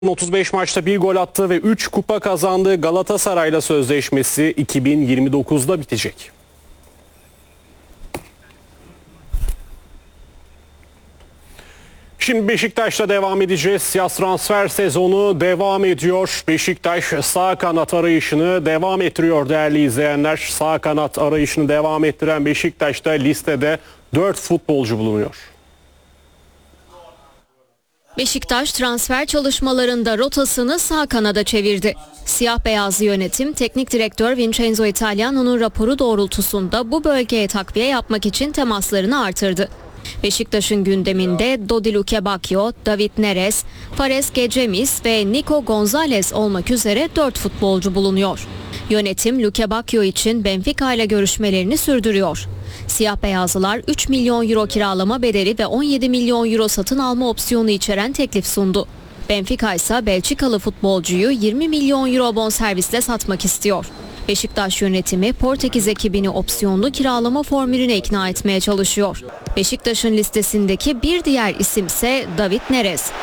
35 maçta bir gol attı ve 3 kupa kazandığı Galatasaray'la sözleşmesi 2029'da bitecek. Şimdi Beşiktaş'ta devam edeceğiz. Yaz transfer sezonu devam ediyor. Beşiktaş sağ kanat arayışını devam ettiriyor değerli izleyenler. Sağ kanat arayışını devam ettiren Beşiktaş'ta listede 4 futbolcu bulunuyor. Beşiktaş transfer çalışmalarında rotasını sağ kanada çevirdi. Siyah beyazlı yönetim teknik direktör Vincenzo Italiano'nun raporu doğrultusunda bu bölgeye takviye yapmak için temaslarını artırdı. Beşiktaş'ın gündeminde Dodi Lukebakio, David Neres, Fares Gecemis ve Nico Gonzalez olmak üzere 4 futbolcu bulunuyor. Yönetim Lukebakio için Benfica ile görüşmelerini sürdürüyor. Siyah beyazlılar 3 milyon euro kiralama bedeli ve 17 milyon euro satın alma opsiyonu içeren teklif sundu. Benfica ise Belçikalı futbolcuyu 20 milyon euro bonservisle satmak istiyor. Beşiktaş yönetimi Portekiz ekibini opsiyonlu kiralama formülüne ikna etmeye çalışıyor. Beşiktaş'ın listesindeki bir diğer isim ise David Neres.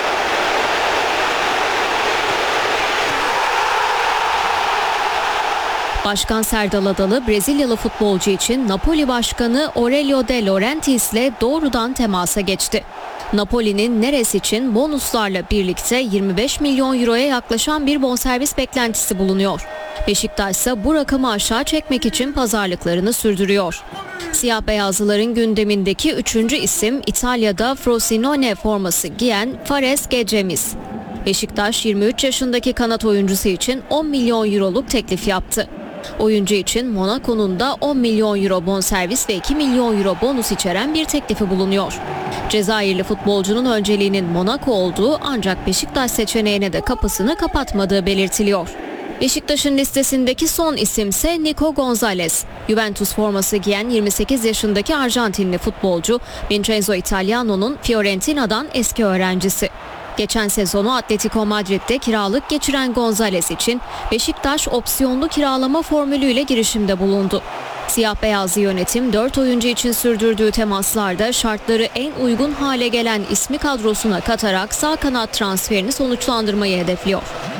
Başkan Serdal Adalı Brezilyalı futbolcu için Napoli Başkanı Aurelio De Laurentiis ile doğrudan temasa geçti. Napoli'nin Neres için bonuslarla birlikte 25 milyon euroya yaklaşan bir bonservis beklentisi bulunuyor. Beşiktaş ise bu rakamı aşağı çekmek için pazarlıklarını sürdürüyor. Siyah beyazlıların gündemindeki 3. isim İtalya'da Frosinone forması giyen Fares Gecemis. Beşiktaş 23 yaşındaki kanat oyuncusu için 10 milyon euroluk teklif yaptı. Oyuncu için Monaco'nun da 10 milyon euro bonservis ve 2 milyon euro bonus içeren bir teklifi bulunuyor. Cezayirli futbolcunun önceliğinin Monaco olduğu ancak Beşiktaş seçeneğine de kapısını kapatmadığı belirtiliyor. Beşiktaş'ın listesindeki son isimse Nico Gonzalez. Juventus forması giyen 28 yaşındaki Arjantinli futbolcu Vincenzo Italiano'nun Fiorentina'dan eski öğrencisi. Geçen sezonu Atletico Madrid'de kiralık geçiren Gonzalez için Beşiktaş opsiyonlu kiralama formülüyle girişimde bulundu. Siyah beyazlı yönetim 4 oyuncu için sürdürdüğü temaslarda şartları en uygun hale gelen ismi kadrosuna katarak sağ kanat transferini sonuçlandırmayı hedefliyor.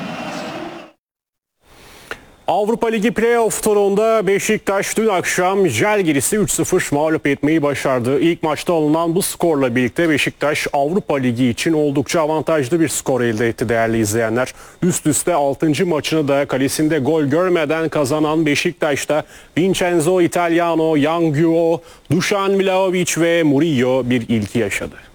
Avrupa Ligi Playoff turunda Beşiktaş dün akşam Žalgiris'i 3-0 mağlup etmeyi başardı. İlk maçta alınan bu skorla birlikte Beşiktaş Avrupa Ligi için oldukça avantajlı bir skor elde etti değerli izleyenler. Üst üste 6. maçını da kalesinde gol görmeden kazanan Beşiktaş'ta Vincenzo Italiano, Yang Guo, Dušan Vlahović ve Murillo bir ilki yaşadı.